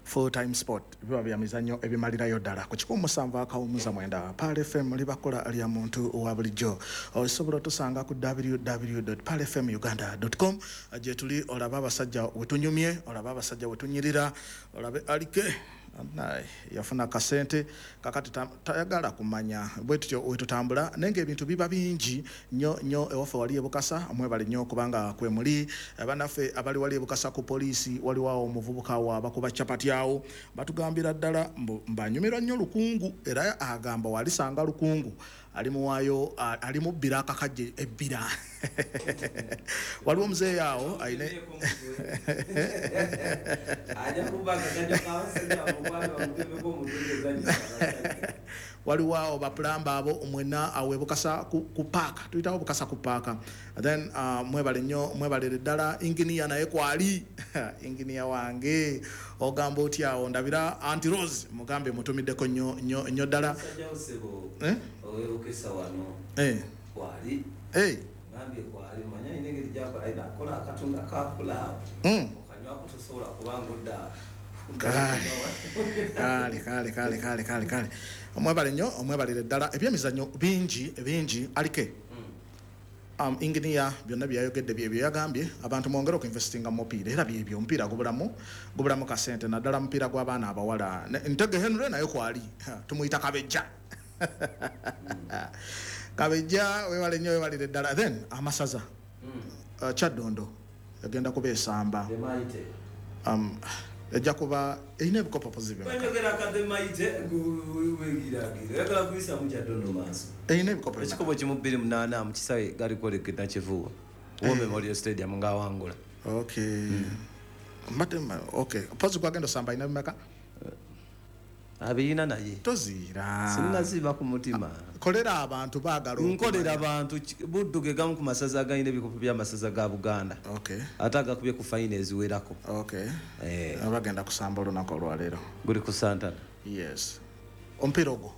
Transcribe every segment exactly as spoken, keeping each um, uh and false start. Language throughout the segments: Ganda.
full time sport biba bya mizanyo ebimalirayo ddala ku kikumi musanvu akawumuza mwenda Pal F M libakola lya muntu owa bulijjo osobola tusanga ku w w w dot pal f m uganda dot com gye tuli olaba abasajja wetunyumye olaba abasajja wetunyirira olabe alike naye yafuna kasente kakati tayagala kumanya bwe tutyo wetutambula nenge ebintu biba bingi nnyo nnyo ewafe wali ebukasa mwebale nnyo kubanga kwe muli abanaffe abali wali ebukasa ku poliisi wali wawo omuvubuka wabakuba capati awo batugambira ddala mbanyumirwa nnyo lukungu era agamba walisanga lukungu ali muwayo ali mubbira akakajje ebbira waliwo muzeeyi yawo ayine waliwo awo bapulamba abo omwena awebukasa ku paaka tuyitawo bukasa ku paaka then uh, mwebale nnyo mwebalere ddala inginiya naye kwali inginiya wange ogamba oti awo ndabira anti Rose mugambe mutumiddeko nnyo nnyo ddala eh okesa wano eh kwali eh nambye kwali manya inenge lijapa aina kola akatunga kakula mm okanywa kutosola kubango da kale kale kale kale kale kale omwebale nnyo omwebalire ddala ebyemizanyo bingi bingi alike um inginiya byonna byayogedde byebyo yagambye abantu mwongera okuinvestinga mu mupiira era byebyo omupiira gubulamu gubulamu kasente naddala mupiira gw'abaana abawala Ntege Henry naye kwali tumuyita kabejja kabejja wewale nnyo wewalire ddala then amasaza uh, Kyaddondo yagenda kubeesamba um ejja kuba erina ebikopo pozibe banjogera kademaite guwegiragira yagala kuyisa mu Kyaddondo maaso erina ebikopo ekikopo kimu bbiri munaana mu kisawe gali koleketa kivuwa wo Memorial Stadium nga wangula okay matema okay pozi kwagenda samba ina bimeka abiyina naye tozira sinaziba ku mutima kolera abantu bagalo nkolera abantu budduge gamu ku masaza agayina ebikopo bya masaza ga Buganda okay ataga kubye ku finance werako okay eh abagenda kusamba olunako olwaleero guli ku Santana yes ompirogo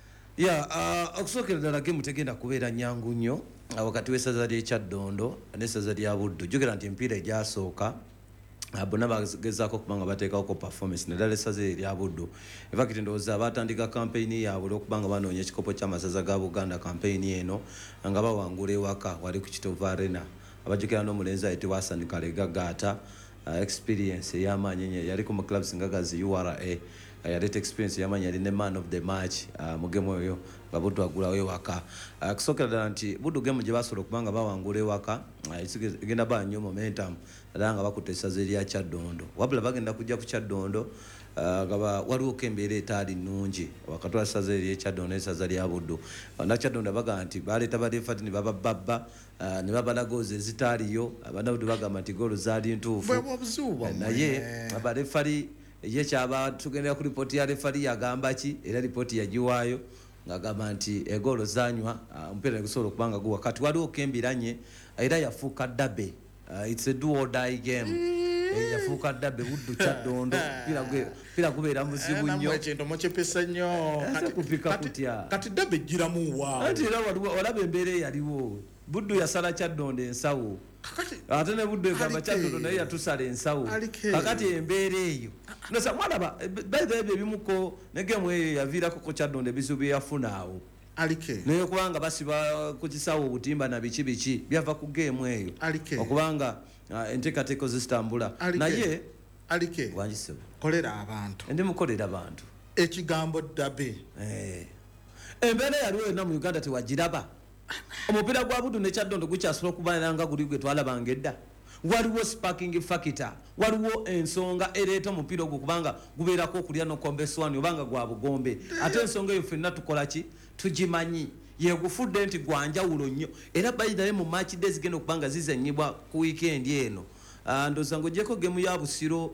ya uh, okusokera ddala game tegenda kubeera nyangu nnyo wakati w'essaza ly'e Kyaddondo n'essaza lya Buddu jogera nti empiira egyasooka abona bagezaako kubanga bateekawo ko performance naddala essaza lya Buddu evakiti ndowooza batandika kampeyini yaabwe okubanga banoonya ekikopo ky'amasaza ga Buganda kampeyini eno nga bawangula ewaka wali ku Kitovu Arena abajjukira n'omulenzi ayitibwa Hassan Kalega Gaata uh, experience ey'amaanyi yali ku clubs nga gazi U R A yaleta experience yamanya ali ne man of the match uh, mugemo oyo Buddu agulawo ewaka uh, kusokera ddala nti Buddu game gye basobola okubanga bawangula ewaka uh, egenda ba nnyo momentum ddala nga bakutte essaza erya Kyaddondo wabula bagenda kujja ku Kyaddondo uh, nga waliwo ko embeera etaali nnungi wakati wa essaza erya Kyaddondo n'essaza lya Buddu uh, na Kyaddondo bagamba nti baleeta badefati ne bababba uh, ne babalagoozi ezitaaliyo abana Buddu bagamba nti goolo zaali ntuufu uh, naye abalefali ye kyaba tugendera ku ripoti ya refari yagamba ki era ripoti yagiwaayo ngagamba nti egolo zanywa omupiira gusobola okubanga guwa kati waliwo kembiranye era yafuuka ddabe uh, it's a do or die game e, yafuuka ddabe Buddu Kyaddondo pira kubeera muzibu nnyo ekintu mukipisa nnyo kati kupika kutya kati ddabe ejjiramu waawo ati era walaba embeera eyaliwo Buddu yasala Kyaddondo ensawo ate ne Buddu egamba Kyaddondo naye yatusala ensawo kakati embeera eyo nosa mwalaba baita ebyo ebimuko ne gemu eyo yaviirako ku Kyaddondo ebizibu bye yafuna awo alike naye kubanga basiba ku kisawo obutimba na biki biki byava ku gemu eyo okubanga enteekateeko zitambula naye alike wanjisebo kolera abantu ndi mukolera abantu ekigambo ddabe embeera yaliwo yonna mu Uganda tewagiraba omupiira gwa Buddu ne Kyaddondo gukyasobola okubeera nga guli gwe twalabanga edda waliwo sparking factor waliwo ensonga ereeta omupiira ogwo kubanga gubeerako okulya nokombeswani obanga gwa bugombe ate ensonga eyo ffenna tukola ki tugimanyi yegufudde nti gwanjawulo nnyo era bayitaye mu match days genda okubanga zizenyibwa ku weekend eno ndooza ng'ogyeko gemu ya Busiro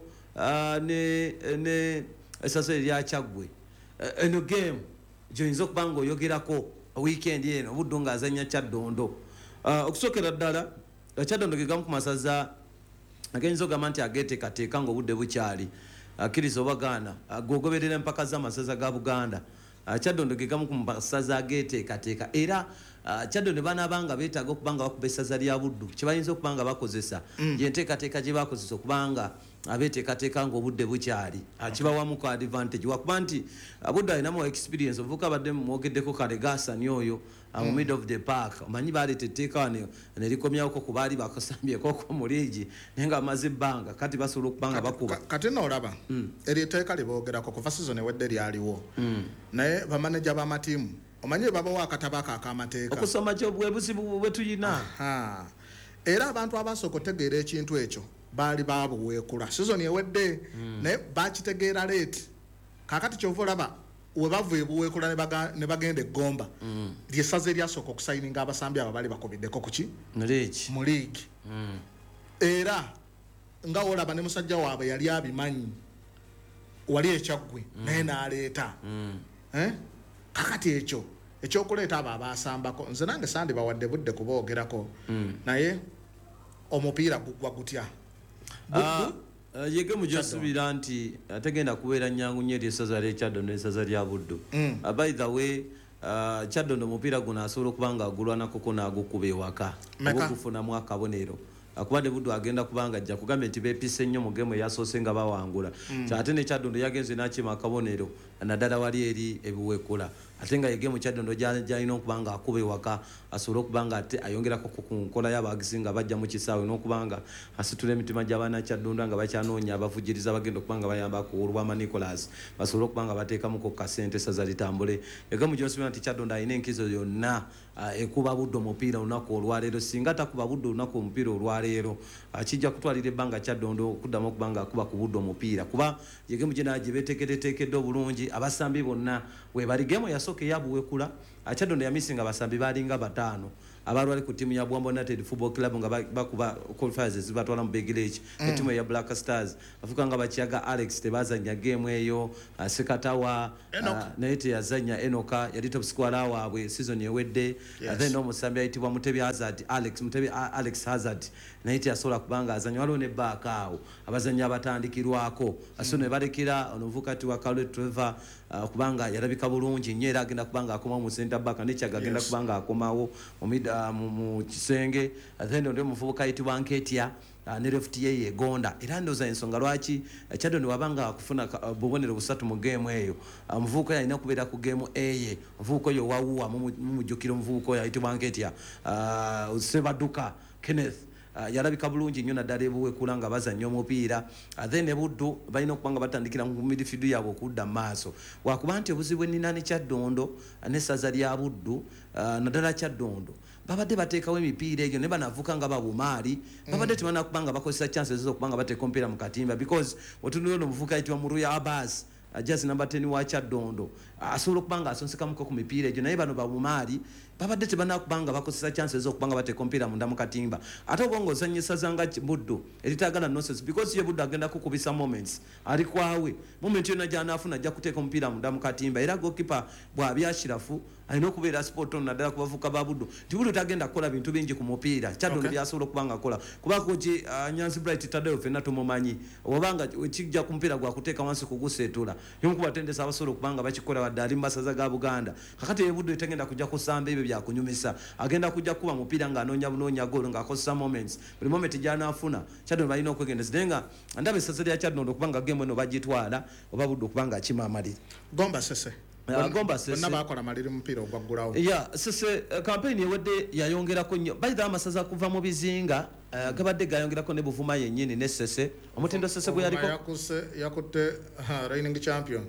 ne ne essaza erya Kyaggwe eno game gyoyinza okubanga oyogerako weekend eno Buddu ng'azannya Kyaddondo okusookera ddala Kyaddondo ge gamu ku masaza agayinza ogamba nti ageteekateeka ng'obudde bukyali akkiriza obagaana gogoberera empaka z'amasaza ga Buganda Kyaddondo ge gamu ku masaza ageteekateeka era Kyaddo ne banabanga beetaaga okubanga bakuba essaza lya Buddu kye bayinza okubanga bakozesa yenteekateeka gye bakozesa okubanga abeeteekateeka ng'obudde bukyali kibawamu ku advantage wakuba nti Buddu alinamu experience ovuka abadde mwogeddeko kale Gaasani oyo mu mid of the park omanyi baleeta etteeka wano ne likomyawoko ku baali bakosambyekoko mu liigi naye nga bamaze ebbanga kati basobola okubanga bakuba kati noolaba eryo etteeka liboogerako kuva sizon ewedde lyaliwo naye bamaneja b'amatiimu omanyi babawo akatabo ako ak'amateeka okusoma kyo bwe buzibu bwe tuyina era abantu abasooka otegeera ekintu ekyo baali babuweekula sizoni ewedde naye bakitegeera leeti kaakati kyova olaba we bava ebuweekula ne bagenda eggomba lyessaza eryasooka okusayininga abasambi abo bali bakubiddeko kuki mu liigi era nga olaba ne musajja waabwe yali abimanyi wali ekyaggwe naye n'aleeta kakati ekyo ekyokuleeta abo abasambako nze nange sandi bawadde budde kuboogerako naye omupiira gugwa gutya yege mujasuubira nti ategenda kubeera nnyangu nnyo eri essaza ly'Ekyaddondo n'essaza lya Buddu by the way Kyaddondo omupiira guno asobola okuba nga agulwanakoko n'agukuba ewaka ogufunamu akabonero akubadde Buddu agenda kubanga ajja kugambye nti beepise nnyo mu gemu eyasoose nga bawangula ate ne Kyaddondo yagenze n'akima akabonero naddala wali eri ebiweekula ate nga yegemu Kyaddondo gyalina okuba nga akuba ewaka asobole okuba nga ate ayongerako ku nkola y'abagizi nga bajja mu kisaawe n'okuba nga asitula emitima gy'abaana Kyaddondo nga bakyanoonya abavujjiriza bagenda okuba nga bayambako olwama Nicholas basobole okuba nga bateekamuko kasente essaza litambule yegemu gy'osubira nti Kyaddondo alina enkizo yonna ekuba Buddu omupiira olunaku olwaleero singa takuba Buddu olunaku omupiira olwaleero kijja kutwalira ebbanga Kyaddondo okuddamu okuba nga akuba ku Buddu omupiira kuba yegemu gye naye gye beeteekereteekedde obulungi abasambi bonna we bali gemu yasooka eyabuwekula Kyaddondo yamisinga abasambi baalinga bataano abalwali ku ttiimu ya Bwambo United Football Club nga bakuba qualifiers zibatwala mu Big Lake ettiimu ya Black Stars afuka nga bakiyaga Alex tebazanya game eyo Sekatawa naye teyazanya Enoka yali top scorer waabwe season ewedde then omusambi ayitibwa Mutebi Hazard Alex Mutebi Alex Hazard naye teyasobola kubanga azanya waliwo ne baaka awo abazanya abatandikirwako aso ne balekera onovuka ti wa Kalwe Trevor kubanga yalabika bulungi nnyo era agenda kubanga akomawo mu center back n'ekyaga agenda kubanga akomawo mu kisenge then ndi omuvubuka ayitibwa Nketia ne left ye yegonda era ndoza ensonga lwaki Kyaddondo wabanga akufuna bubonero busatu mu game eyo omuvubuka yalina kubeera ku game eye omuvubuka oyo wawuwa mumujjukira omuvubuka oyo ayitibwa Nketia Sebaduka Kenneth yalabika bulungi nnyo naddala ebuweekula nga bazannya omupiira then ne Buddu balina okuba nga batandikira mu midfield yaabwe okudda mu maaso wakuba nti obuzibu ennina ne Kyaddondo n'essaza lya Buddu naddala Kyaddondo babadde bateekawo emipiira egyo ne banavuka nga babumaali babadde tebana kuba nga bakozesa chances z'okuba nga bateeka omupiira mu katimba because otunulira ono omuvubuka ayitibwa Muruya Abbas ajazi namba ten wa Kyaddondo asobola okuba nga asonsekamuko ku mipiira egyo naye bano babumaali babadde tebanakuba nga bakozesa chances z'okuba nga bateeka omupiira munda mu katimba ate oba ng'ozannya essaza nga Buddu eritagala nonsense because ye Buddu agenda kukubisa moments ali kwawe moment yonna gy'anaafuna ajja kuteeka omupiira munda mu katimba era gokipa bw'abyakirafu alina okubeera sport on naddala ku bavuka ba Buddu nti Buddu tagenda kukola bintu bingi ku mupiira Kyaddondo byasobola okuba nga akola kubako ki Nyanzi Bright Tadeo ffenna tumumanyi obanga kijja ku mupiira gwakuteeka wansi kuguseetula yomukubatendesa abasobola okuba nga bakikola wadde ali mu masaza ga Buganda kakati ye Buddu etagenda kujja kusamba ebyo byakunyumisa agenda kujja kuba mupiira ng'anoonya bunoonya golo ng'akozesa moments buli moment gy'anaafuna Kyaddondo balina okwegendeza naye nga ndaba essaza lya Kyaddondo okuba nga gemu eno bagitwala oba Buddu okuba nga akima amaliri Gomba Sese Gomba Sese bonna bakola maliri mupiira ogwaggulawo ya Sese campaign ewedde yayongerako nnyo bayita amasaza kuva mu bizinga gabadde gayongerako ne Buvuma yennyini ne Sese omutindo Sese bwe yaliko yakutte reigning champion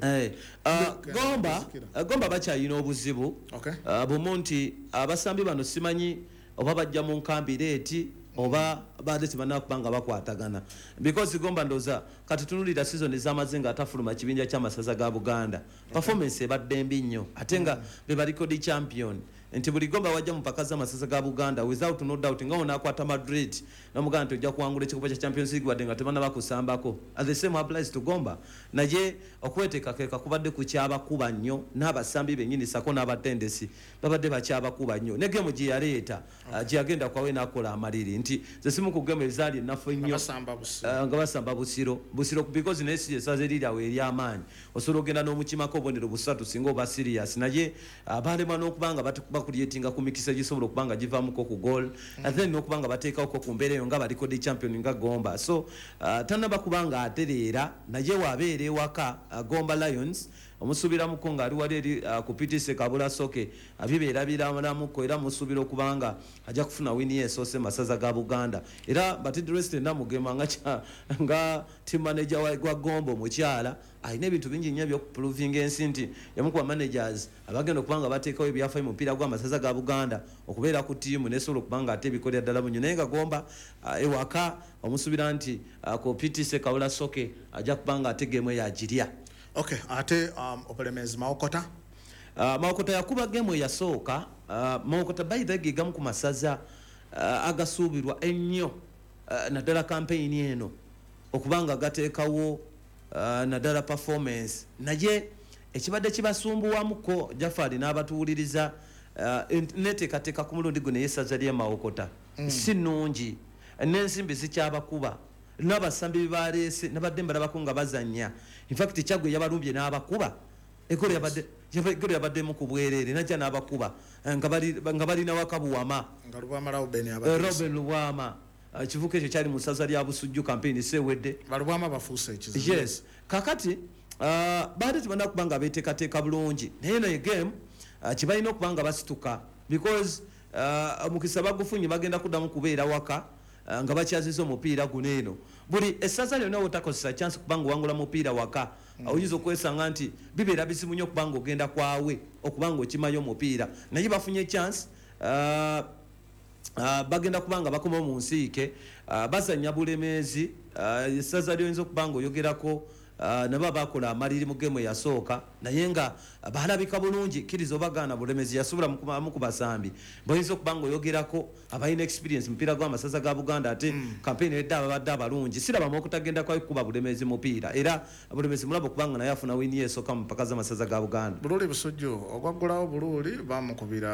Gomba Gomba bakyayina obuzibu bumu nti abasambi bano simanyi oba bajja mu nkambi leeti oba baadde tebanakuba nga bakwatagana because Gomba ndoza kati tunulira season ez'amaze nga atafuluma kibinja ky'amasaza ga Buganda performance ebadde mbi nnyo ate nga be baliko di champion nti buli Gomba wajja mu paka z'amasaza ga Buganda without no doubt nga onaakwata Madrid n'omuganda nti ojja kuwangula ekikopo kya Champions League wadde nga tebana bakusambako at the same applies to Gomba naye okweteekateeka kubadde kukyabakuba nnyo n'abasambi bennyini sako n'abatendesi babadde bakyabakuba nnyo ne gemu gye yaleeta gye yagenda kwawe n'akola amaliri nti ze simu ku gemu ezaali ennafu ennyo nga basamba busiro busiro because naye si esaza erirawo ery'amaanyi osobola ogenda n'omukimako obubonero busatu singa oba serious naye balema n'okuba nga creatinga ku mikisa gisobola okubanga givamuko ku goal mm. and then okubanga bateekawo ko ku mbeera eyo nga baliko di champion nga Gomba so uh, tanaba kubanga atereera naye wabeere waka uh, Gomba Lions omusubira mukonga ali wali uh, ku P T C Kabula Soke abibeera biramuko era musubira okubanga ajja kufuna wini yesoose masaza ga Buganda era batid rest na mugema nga cha, nga team manager wa, wa Gombo mukyala ayina ebintu bingi nnyo byokuproving ensi nti yamukuba managers abagenda okubanga bateekawo ebyafayo mu mupiira gw'amasaza ga Buganda okubeera ku tiimu nesobola okubanga ate ebikolera ddala bunyo naye nga Gomba uh, ewaka omusubira nti uh, ku P T C Kabula Soke ajja kubanga ate geemu yagirya. Okay, ate um, Opelemezi Maokota uh, Maokota yakuba geemu yasooka uh, Maokota bayita gigamu ku masaza uh, agasuubirwa ennyo uh, naddala campaign eno okubanga gateekawo uh, naddala performance naye ekibadde kibasumbuwamuko Jafari n'abatuwuliriza uh, neteekateeka ku mulundi guno yesaza lye Maokota mm. si nnungi n'ensimbi zikyabakuba n'abasambi baleese nabadde mbalabako nga bazannya in fact Kyagwe yabalumbye n'abakuba ekolo yabadde ekolo yabadde mu kubwerere najja n'abakuba nga bali nga balina wakabuwama nga Lubwama Robben abadde Robben Lubwama kivuko ekyo kyali mu ssaza lya Busujju campaign sewedde Balubwama bafuuse ekizibu yes kakati uh, baadde tibanda kubanga beteekateeka bulungi naye naye game uh, kibalina okubanga basituka because uh, mukisa bagufunye bagenda kuddamu kubeera waka Uh, nga bakyaziza omupiira guno eno buli essaza lyonna wotakozesa chance kubanga wangula mupiira waka mm. oyinza okwesanga nti bibeera bizibu nnyo okubanga ogenda kwawe okubanga okimanyi omupiira naye bafunye chance uh, uh, bagenda kubanga bakoma mu nsiike uh, bazanya bulemeezi uh, essaza lyoyinza okubanga oyogerako Uh, naba bakola amaliri mu geemu yasooka naye nga uh, balabika bulungi kirizo bagana bulemezi yasubula mu kubasambi boyinza okubanga oyogerako abalina experience mupiira gw'amasaza ga Buganda ate mm. campaign edda abadde abalungi sirabamu okutagenda kwayo kuba bulemezi mupiira era bulemezi mulabo kubanga naye afuna wini yesooka mu mpaka z'amasaza ga Buganda. Bululi Busujju ogwaggulawo Bululi bamukubira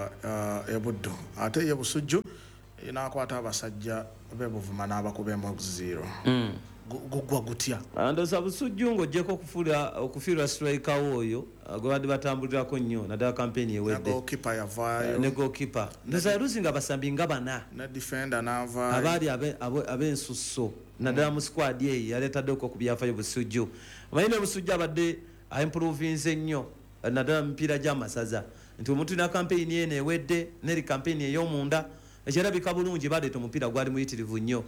uh, ebuddu ate ye Busujju inakwata abasajja bebuvuma n'abakuba emu zero mm. gugwa gutya andoza Busujju ng'ojjeko okufula okufiirwa striker oyo gwe badde batambulirako nnyo naddala campaign ewedde ne goalkeeper yavaayo ne goalkeeper ndoza yaluzinga abasambi nga bana ne defender n'avaayo abaali ab'ensusso naddala mu squad eyo yaleetaddeko ku byafaayo Busujju amayina Busujju abadde aimprovinze nnyo naddala mipiira gy'amasaza nti omuntu na campaign eno ewedde neri campaign ey'omunda ekirabika bulungi baleeta omupiira gwali muyitirivu nnyo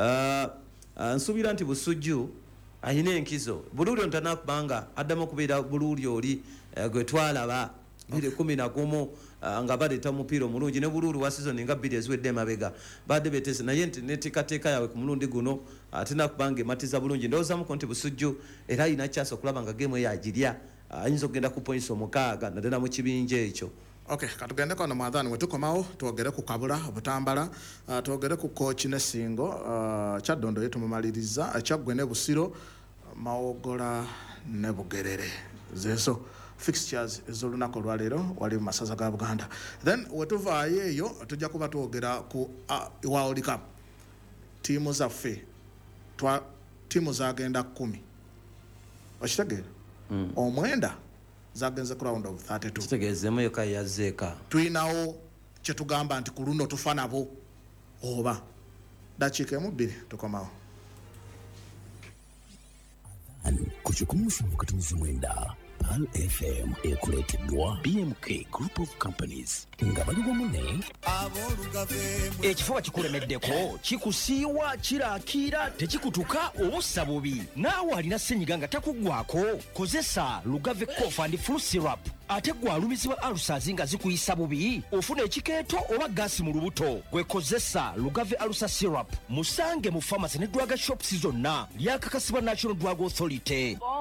nsuubira nti Busujju ayina enkizo Bululi ntana kubanga addamu okubeera Bululi oli gwe twalaba bbiri kumi na gumu nga baleeta omupiira omulungi ne Bululi wa season nga bbiri eziwedde emabega badde beteese naye neteekateeka yaabwe ku mulundi guno ate nakubanga ematiza bulungi ndowoozamuko nti Busujju era ayina kyasa okulaba nga geemu eyo agirya ayinza okugenda ku points omukaaga naddala mu kibinja ekyo. Okay, katugende kono mwadhani wetukomawo twogere ku Kabula Butambala uh, twogere ku coach ne Singo uh, Kyaddondo yetu mumaliriza uh, Kyaggwe ne Busiro uh, Mawogola ne Bugerere zeso fixtures ez'olunaku lwaleero wali mu masaza ga Buganda then wetuvaayo eyo tujja kuba twogera ku uh, World Cup tiimu zaffe twa tiimu zagenda kumi okitegeera mm. omwenda zagenze ku round of thirty-two kitegeezemu yoka yazzeeka tuyinawo kyetugamba nti ku luno tufa nabo oba dakiika emu bbiri tukomawo ku kikumi musanvu katumiza mwenda P A L F M ekuleeteddwa B M K Group of Companies nga bali wamu ne ekifuba kikulemeddeko kikusiiwa kiraakira tekikutuka obussa bubi naawe alina ssenyiga nga takuggwako kozesa Lugave Cough and Flu Syrup ate gwalumizibwa alusazi nga zikuyisa bubi ofuna ekikeeto oba gaasi mu lubuto gwekozesa Lugave Alusa Syrup musange mu pharmacy ne drug shops zonna lyakakasibwa National Drug Authority.